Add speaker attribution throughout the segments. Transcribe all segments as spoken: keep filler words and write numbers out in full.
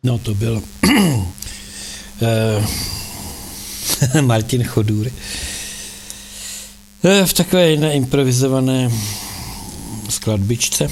Speaker 1: No to byl Martin Chodůr v takové jedné improvizované skladbičce.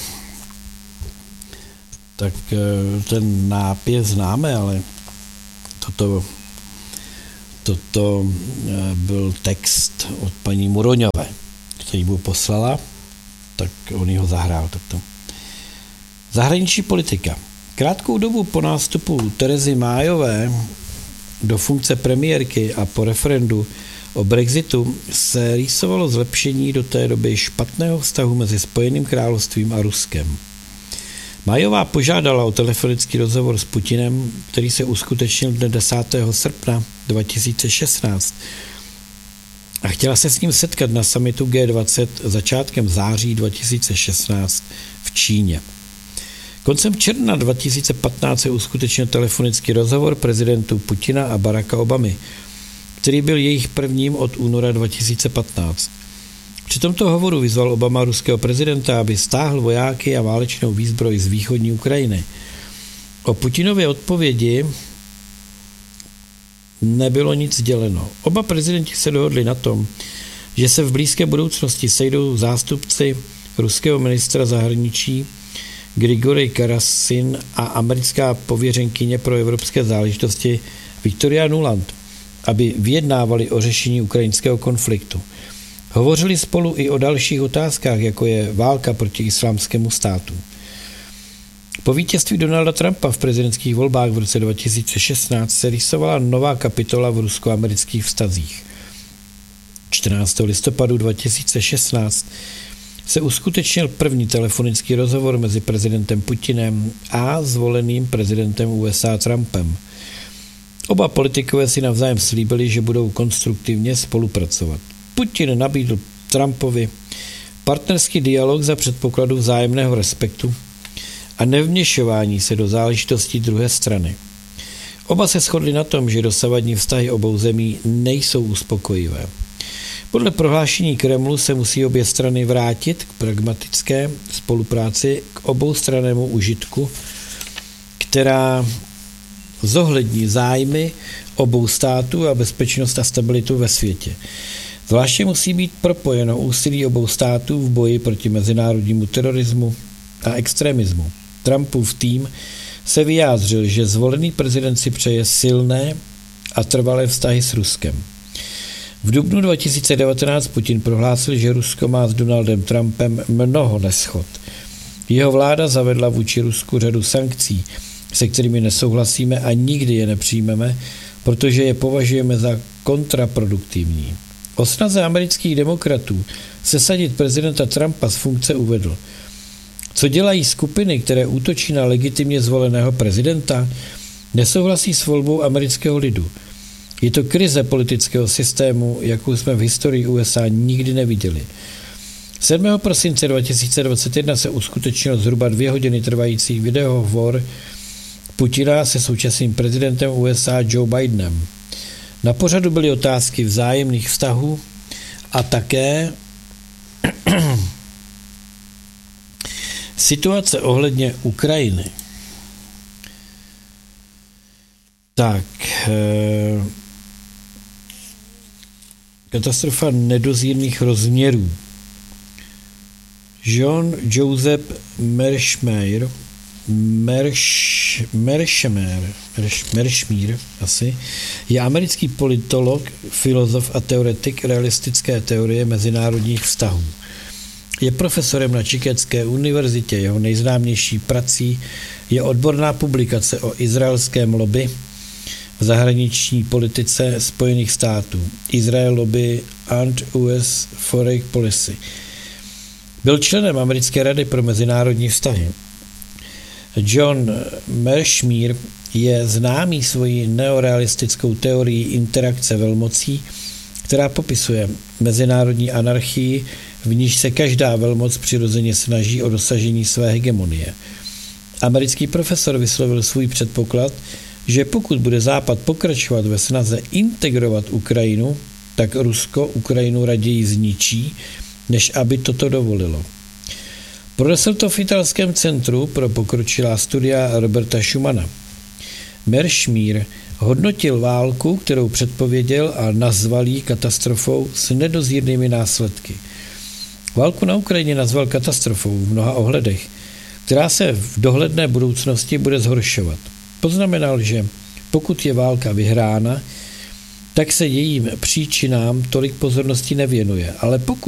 Speaker 1: Tak ten nápěv známe, ale toto, toto byl text od paní Muroňové, který mu poslala, tak on ho zahrál takto. Zahraniční politika. Krátkou dobu po nástupu Terezy Mayové do funkce premiérky a po referendu o Brexitu se rýsovalo zlepšení do té doby špatného vztahu mezi Spojeným královstvím a Ruskem. Mayová požádala o telefonický rozhovor s Putinem, který se uskutečnil dne desátého srpna dva tisíce šestnáct a chtěla se s ním setkat na summitu G dvacet začátkem září dva tisíce šestnáct v Číně. Koncem června dva tisíce patnáct se uskutečnil telefonický rozhovor prezidentů Putina a Baracka Obamy, který byl jejich prvním od února dva tisíce patnáct. Při tomto hovoru vyzval Obama ruského prezidenta, aby stáhl vojáky a válečnou výzbroj z východní Ukrajiny. O Putinově odpovědi nebylo nic sděleno. Oba prezidenti se dohodli na tom, že se v blízké budoucnosti sejdou zástupci ruského ministra zahraničí Grigorij Karasin a americká pověřenkyně pro evropské záležitosti Victoria Nuland, aby vyjednávali o řešení ukrajinského konfliktu. Hovořili spolu i o dalších otázkách, jako je válka proti islámskému státu. Po vítězství Donalda Trumpa v prezidentských volbách v roce dva tisíce šestnáct se rýsovala nová kapitola v rusko-amerických vztazích. čtrnáctého listopadu dva tisíce šestnáct se uskutečnil první telefonický rozhovor mezi prezidentem Putinem a zvoleným prezidentem U S A Trumpem. Oba politikové si navzájem slíbili, že budou konstruktivně spolupracovat. Putin nabídl Trumpovi partnerský dialog za předpokladu vzájemného respektu a nevměšování se do záležitostí druhé strany. Oba se shodli na tom, že dosavadní vztahy obou zemí nejsou uspokojivé. Podle prohlášení Kremlu se musí obě strany vrátit k pragmatické spolupráci k oboustrannému užitku, která zohlední zájmy obou států a bezpečnost a stabilitu ve světě. Zvláště musí být propojeno úsilí obou států v boji proti mezinárodnímu terorismu a extremismu. Trumpův tým se vyjádřil, že zvolený prezident si přeje silné a trvalé vztahy s Ruskem. V dubnu dva tisíce devatenáct Putin prohlásil, že Rusko má s Donaldem Trumpem mnoho neschod. Jeho vláda zavedla vůči Rusku řadu sankcí, se kterými nesouhlasíme a nikdy je nepřijmeme, protože je považujeme za kontraproduktivní. O snaze amerických demokratů sesadit prezidenta Trumpa z funkce uvedl: Co dělají skupiny, které útočí na legitimně zvoleného prezidenta? Nesouhlasí s volbou amerického lidu. Je to krize politického systému, jakou jsme v historii U S A nikdy neviděli. sedmého prosince dva tisíce dvacet jedna se uskutečnil zhruba dvě hodiny trvající videohovor Putina se současným prezidentem U S A Joe Bidenem. Na pořadu byly otázky vzájemných vztahů a také situace ohledně Ukrajiny. Tak, eh, katastrofa nedozírných rozměrů. Jean Joseph Merschmeyer, Mersch, Merschmer, Merschmír asi, je americký politolog, filozof a teoretik realistické teorie mezinárodních vztahů. Je profesorem na Chicagské univerzitě, jeho nejznámější prací je odborná publikace o izraelském lobby v zahraniční politice Spojených států, Israel Lobby and U S Foreign Policy. Byl členem Americké rady pro mezinárodní vztahy. John Merschmeer je známý svojí neorealistickou teorií interakce velmocí, která popisuje mezinárodní anarchii, v níž se každá velmoc přirozeně snaží o dosažení své hegemonie. Americký profesor vyslovil svůj předpoklad, že pokud bude Západ pokračovat ve snaze integrovat Ukrajinu, tak Rusko Ukrajinu raději zničí, než aby toto dovolilo. Pronesl to v italském centru pro pokročilá studia Roberta Schumana. Meršmír hodnotil válku, kterou předpověděl a nazval ji katastrofou s nedozírnými následky. Válku na Ukrajině nazval katastrofou v mnoha ohledech, která se v dohledné budoucnosti bude zhoršovat. Poznamenal, že pokud je válka vyhrána, tak se jejím příčinám tolik pozornosti nevěnuje, ale pokud